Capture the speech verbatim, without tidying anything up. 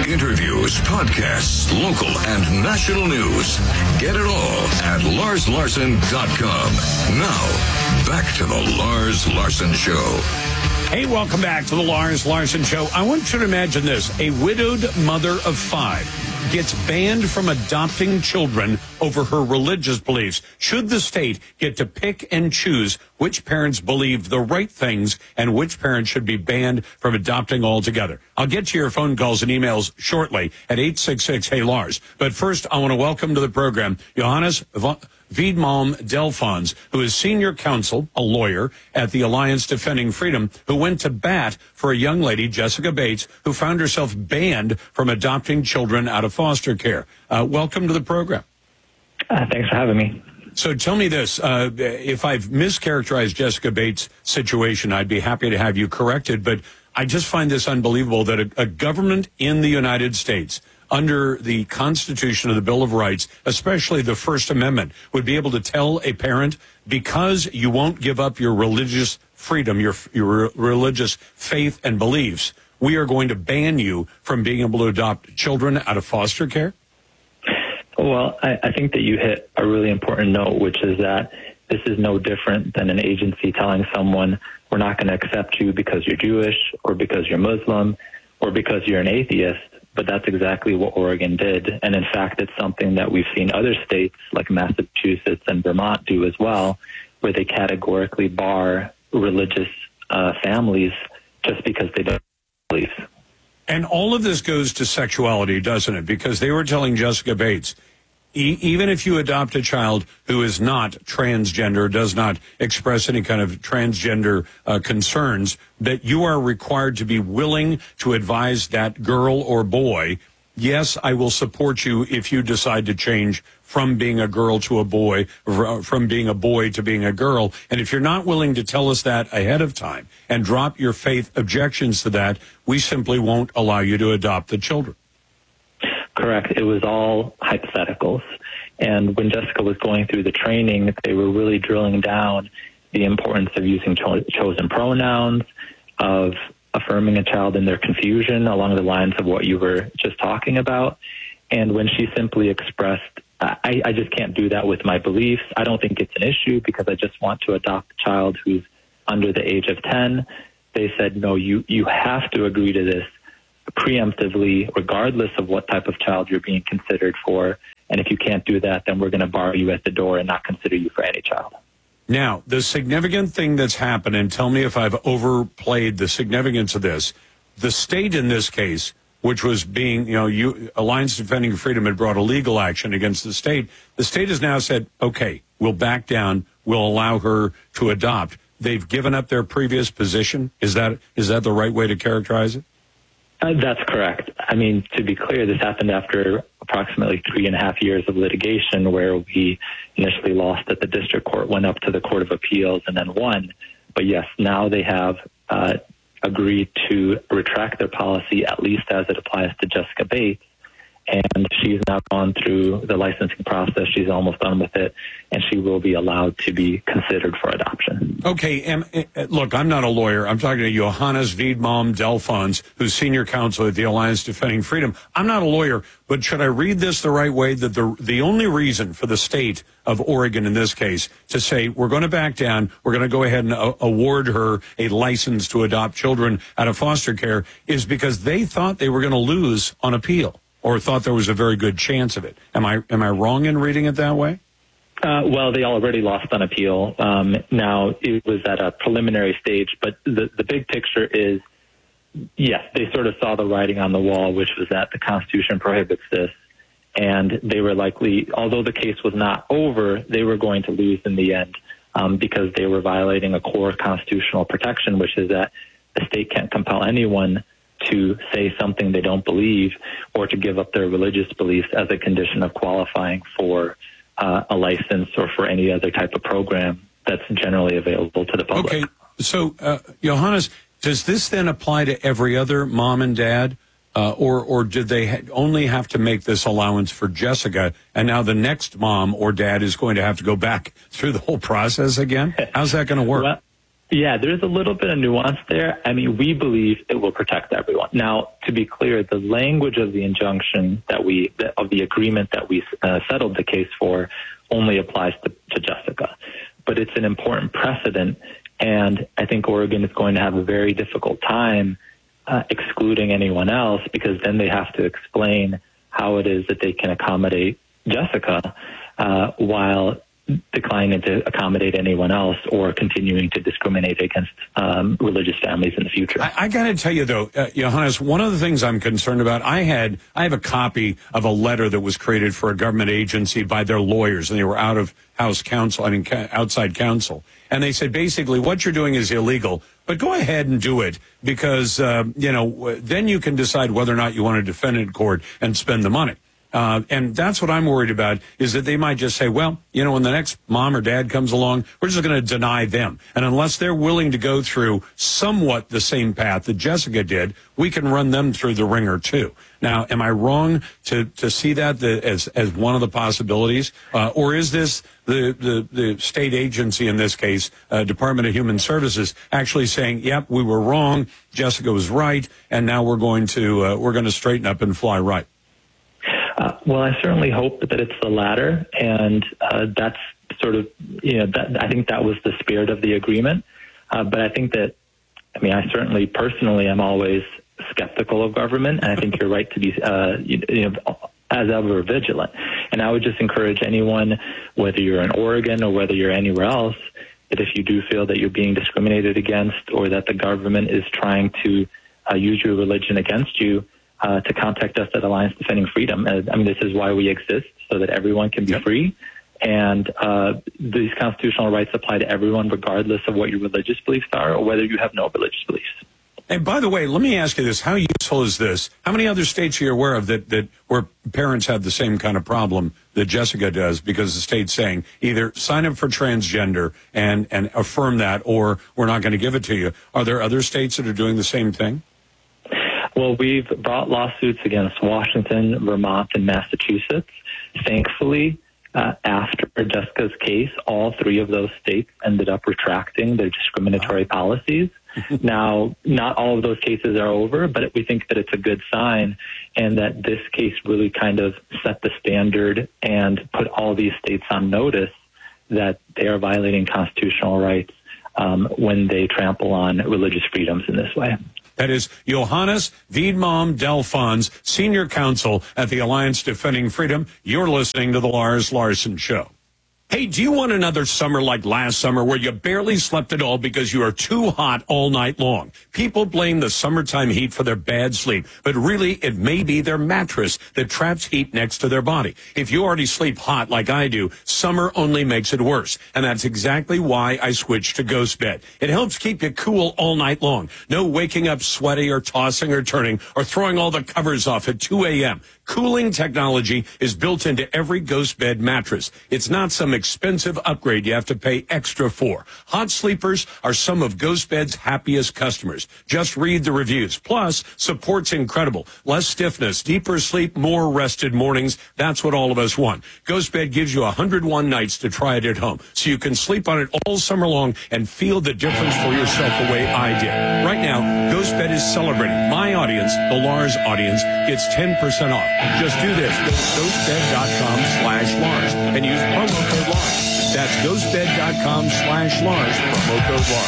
Interviews, podcasts, local and national news. Get it all at lars larson dot com. Now, back to the Lars Larson Show. Hey, welcome back to the Lars Larson Show. I want you to imagine this. A widowed mother of five gets banned from adopting children over her religious beliefs. Should the state get to pick and choose which parents believe the right things and which parents should be banned from adopting altogether? I'll get to your phone calls and emails shortly at eight six six, hey Lars. But first, I want to welcome to the program Johannes Wiedmalm Delfons, who is senior counsel, a lawyer at the Alliance Defending Freedom, who went to bat for a young lady, Jessica Bates, who found herself banned from adopting children out of foster care. Uh, welcome to the program. Uh, thanks for having me. So tell me this, uh, if I've mischaracterized Jessica Bates' situation, I'd be happy to have you corrected, but I just find this unbelievable that a, a government in the United States, under the Constitution of the Bill of Rights, especially the First Amendment, would be able to tell a parent, because you won't give up your religious freedom, your, your religious faith and beliefs, we are going to ban you from being able to adopt children out of foster care? Well, I, I think that you hit a really important note, which is that this is no different than an agency telling someone, we're not going to accept you because you're Jewish or because you're Muslim or because you're an atheist. But that's exactly what Oregon did. And in fact, it's something that we've seen other states like Massachusetts and Vermont do as well, where they categorically bar religious uh, families just because they don't believe. And all of this goes to sexuality, doesn't it? Because they were telling Jessica Bates, e- even if you adopt a child who is not transgender, does not express any kind of transgender uh, concerns, that you are required to be willing to advise that girl or boy, yes, I will support you if you decide to change from being a girl to a boy, from being a boy to being a girl. And if you're not willing to tell us that ahead of time and drop your faith objections to that, we simply won't allow you to adopt the children. Correct. It was all hypotheticals. And when Jessica was going through the training, they were really drilling down the importance of using cho- chosen pronouns, of affirming a child in their confusion along the lines of what you were just talking about. And when she simply expressed, I, I just can't do that with my beliefs. I don't think it's an issue because I just want to adopt a child who's under the age of ten. They said, no, you, you have to agree to this preemptively, regardless of what type of child you're being considered for. And if you can't do that, then we're going to bar you at the door and not consider you for any child. Now, the significant thing that's happened, and tell me if I've overplayed the significance of this, the state in this case, which was being, you know, you, Alliance Defending Freedom had brought a legal action against the state. The state has now said, okay, we'll back down. We'll allow her to adopt. They've given up their previous position. Is that is that the right way to characterize it? Uh, that's correct. I mean, to be clear, this happened after approximately three and a half years of litigation where we initially lost at the district court, went up to the Court of Appeals, and then won. But yes, now they have uh, agreed to retract their policy, at least as it applies to Jessica Bates. And she's now gone through the licensing process. She's almost done with it, and she will be allowed to be considered for adoption. Okay, and uh, look, I'm not a lawyer. I'm talking to Johannes Wiedmalm Delfons, who's senior counsel at the Alliance Defending Freedom. I'm not a lawyer, but should I read this the right way, that the the only reason for the state of Oregon in this case to say we're going to back down, we're going to go ahead and uh, award her a license to adopt children out of foster care is because they thought they were going to lose on appeal, or thought there was a very good chance of it? Am I am I wrong in reading it that way? Uh, well, they already lost on appeal. Um, now, it was at a preliminary stage, but the, the big picture is, yes, they sort of saw the writing on the wall, which was that the Constitution prohibits this. And they were likely, although the case was not over, they were going to lose in the end um, because they were violating a core constitutional protection, which is that the state can't compel anyone to say something they don't believe or to give up their religious beliefs as a condition of qualifying for uh, a license or for any other type of program that's generally available to the public. Okay, so uh, Johannes, does this then apply to every other mom and dad, uh, or or did they ha- only have to make this allowance for Jessica, and now the next mom or dad is going to have to go back through the whole process again? How's that going to work? Well, Yeah, there's a little bit of nuance there. I mean, we believe it will protect everyone. Now, to be clear, the language of the injunction that we, of the agreement that we uh, settled the case for only applies to, to Jessica. But it's an important precedent, and I think Oregon is going to have a very difficult time uh, excluding anyone else, because then they have to explain how it is that they can accommodate Jessica uh, while declining to accommodate anyone else or continuing to discriminate against um, religious families in the future. I, I got to tell you, though, uh, Johannes, one of the things I'm concerned about, I had, I have a copy of a letter that was created for a government agency by their lawyers, and they were out of house counsel, I mean, outside counsel. And they said, basically, what you're doing is illegal, but go ahead and do it because, uh, you know, then you can decide whether or not you want to defend it in court and spend the money. Uh, and that's what I'm worried about, is that they might just say, well, you know, when the next mom or dad comes along, we're just going to deny them. And unless they're willing to go through somewhat the same path that Jessica did, we can run them through the ringer too. Now, am I wrong to, to see that the, as, as one of the possibilities? Uh, or is this the, the, the state agency, in this case, uh, Department of Human Services, actually saying, yep, we were wrong, Jessica was right, and now we're going to, uh, we're going to straighten up and fly right? Uh, well, I certainly hope that it's the latter, and uh, that's sort of, you know, that, I think that was the spirit of the agreement. Uh, but I think that, I mean, I certainly personally am always skeptical of government, and I think you're right to be, uh, you, you know, as ever vigilant. And I would just encourage anyone, whether you're in Oregon or whether you're anywhere else, that if you do feel that you're being discriminated against or that the government is trying to uh, use your religion against you, Uh, to contact us at Alliance Defending Freedom. Uh, I mean, this is why we exist, so that everyone can be yep. free. And uh, these constitutional rights apply to everyone, regardless of what your religious beliefs are or whether you have no religious beliefs. And by the way, let me ask you this. How useful is this? How many other states are you aware of that, that where parents have the same kind of problem that Jessica does, because the state's saying either sign up for transgender and, and affirm that, or we're not going to give it to you? Are there other states that are doing the same thing? Well, we've brought lawsuits against Washington, Vermont, and Massachusetts. Thankfully, uh, after Jessica's case, all three of those states ended up retracting their discriminatory wow. policies. Now, not all of those cases are over, but we think that it's a good sign, and that this case really kind of set the standard and put all these states on notice that they are violating constitutional rights um, when they trample on religious freedoms in this way. That is Johannes Wiedemann Delfons, Senior Counsel at the Alliance Defending Freedom. You're listening to The Lars Larson Show. Hey, do you want another summer like last summer where you barely slept at all because you are too hot all night long? People blame the summertime heat for their bad sleep, but really it may be their mattress that traps heat next to their body. If you already sleep hot like I do, summer only makes it worse. And that's exactly why I switched to Ghost Bed. It helps keep you cool all night long. No waking up sweaty or tossing or turning or throwing all the covers off at two a.m. Cooling technology is built into every Ghost Bed mattress. It's not some expensive upgrade you have to pay extra for. Hot sleepers are some of Ghost Bed's happiest customers. Just read the reviews. Plus, support's incredible. Less stiffness, deeper sleep, more rested mornings. That's what all of us want. Ghost Bed gives you one hundred one nights to try it at home, so you can sleep on it all summer long and feel the difference for yourself the way I did. Right now, Ghost Bed is celebrating. My audience, the Lars audience, gets ten percent off. Just do this. Go to ghostbed.com slash Lars and use promo code Lars. That's ghostbed.com slash Lars, promo code Lars.